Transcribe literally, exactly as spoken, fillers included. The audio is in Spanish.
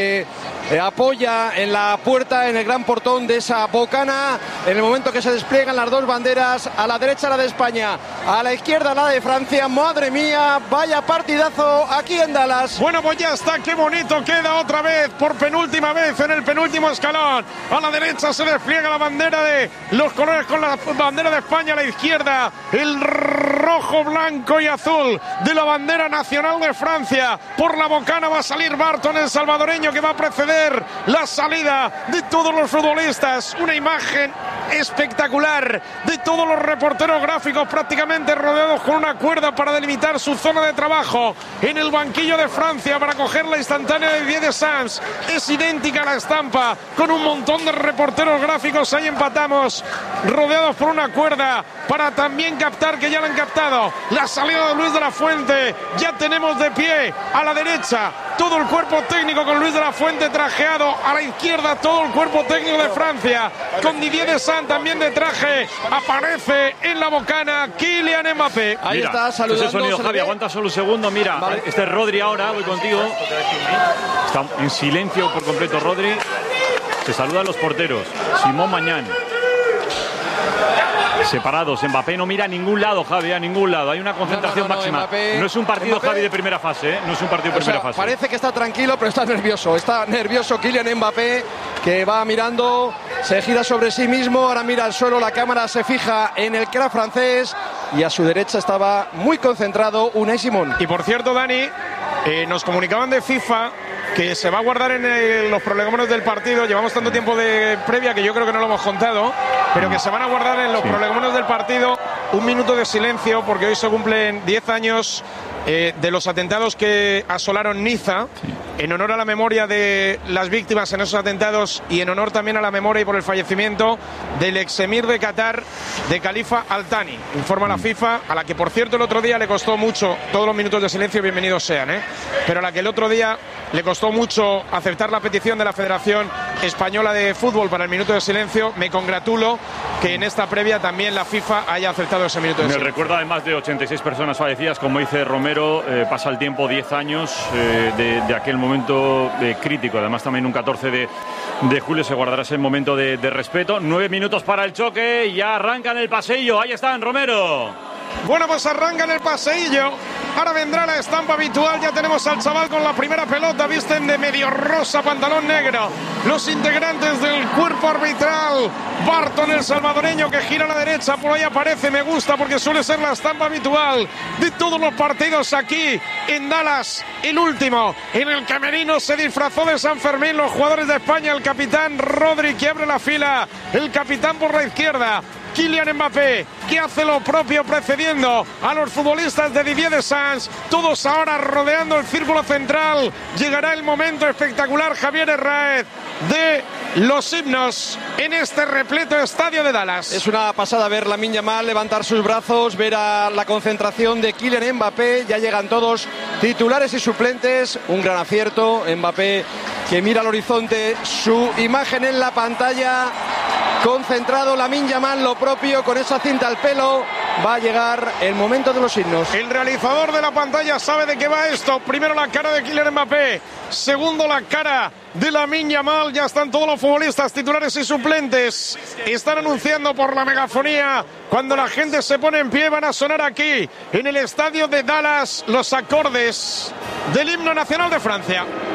Eh, apoya en la puerta, en el gran portón de esa bocana, en el momento que se despliegan las dos banderas, a la derecha la de España, a la izquierda la de Francia. Madre mía, vaya partidazo aquí en Dallas. Bueno, pues ya está, qué bonito queda otra vez, por penúltima vez en el penúltimo escalón. A la derecha se despliega la bandera de los colores con la bandera de España, a la izquierda el rojo, blanco y azul de la bandera nacional de Francia. Por la bocana va a salir Barton, el salvadoreño, que va a preceder la salida de todos los futbolistas. Una imagen espectacular de todos los reporteros gráficos prácticamente rodeados con una cuerda para delimitar su zona de trabajo en el banquillo de Francia para coger la instantánea de Didier Deschamps. Es idéntica a la estampa, con un montón de reporteros gráficos. Ahí empatamos, rodeados por una cuerda para también captar, que ya la han captado, la salida de Luis de la Fuente. Ya tenemos de pie a la derecha todo el cuerpo técnico con Luis de la Fuente trajeado, a la izquierda todo el cuerpo técnico de Francia con Didier Deschamps también de traje. Aparece en la bocana Kylian Mbappé. Ahí mira, está saludando. Ese sonido, Javi, aguanta solo un segundo. Mira, vale. Este es Rodri ahora, voy contigo. Está en silencio por completo Rodri. Se saludan los porteros. Simón Mañán. Separados, Mbappé no mira a ningún lado, Javi, a ningún lado. Hay una concentración no, no, no, máxima. Mbappé, no es un partido, Mbappé, Javi, de primera fase, ¿eh? No es un partido de o sea, primera fase. Parece que está tranquilo, pero está nervioso. Está nervioso Kylian Mbappé, que va mirando, se gira sobre sí mismo, ahora mira al suelo, la cámara se fija en el crack francés y a su derecha estaba muy concentrado Unai Simón. Y por cierto, Dani, eh, nos comunicaban de FIFA que se va a guardar en el, los prolegómenos del partido. Llevamos tanto tiempo de previa que yo creo que no lo hemos contado, pero que se van a guardar en los sí. prolegómenos del partido un minuto de silencio, porque hoy se cumplen diez años eh, de los atentados que asolaron Niza, sí. en honor a la memoria de las víctimas en esos atentados y en honor también a la memoria y por el fallecimiento del exemir de Qatar, de Khalifa Al Thani. Informa la FIFA, a la que por cierto el otro día le costó mucho, todos los minutos de silencio bienvenidos sean, ¿eh? pero a la que el otro día le costó mucho aceptar la petición de la Federación Española de Fútbol para el minuto de silencio. Me congratulo que en esta previa también la FIFA haya aceptado ese minuto de Me silencio. recuerda además de ochenta y seis personas fallecidas, como dice Romero, eh, pasa el tiempo, diez años eh, de, de aquel momento eh, crítico. Además también un catorce de, de julio se guardará ese momento de, de respeto. Nueve minutos para el choque y ya arrancan el paseillo. Ahí están, Romero. Bueno, pues arranca en el paseillo. Ahora vendrá la estampa habitual. Ya tenemos al chaval con la primera pelota. Visten de medio rosa, pantalón negro. Los integrantes del cuerpo arbitral. Barton, el salvadoreño, que gira a la derecha. Por ahí aparece, me gusta, porque suele ser la estampa habitual de todos los partidos aquí en Dallas. El último, en el camerino, se disfrazó de San Fermín los jugadores de España. El capitán Rodri, que abre la fila. El capitán por la izquierda, Kylian Mbappé, que hace lo propio precediendo a los futbolistas de Didier Deschamps. Todos ahora rodeando el círculo central. Llegará el momento espectacular, Javier Herráez, de los himnos en este repleto estadio de Dallas. Es una pasada ver Lamine Yamal levantar sus brazos, ver a la concentración de Kylian Mbappé. Ya llegan todos, titulares y suplentes. Un gran acierto, Mbappé, que mira al horizonte, su imagen en la pantalla. Concentrado Lamine Yamal, lo propio, con esa cinta al pelo. Va a llegar el momento de los himnos. El realizador de la pantalla sabe de qué va esto. Primero la cara de Kylian Mbappé, segundo la cara de Lamine Yamal. Ya están todos los futbolistas titulares y suplentes. Están anunciando por la megafonía. Cuando la gente se pone en pie, van a sonar aquí en el estadio de Dallas los acordes del himno nacional de Francia.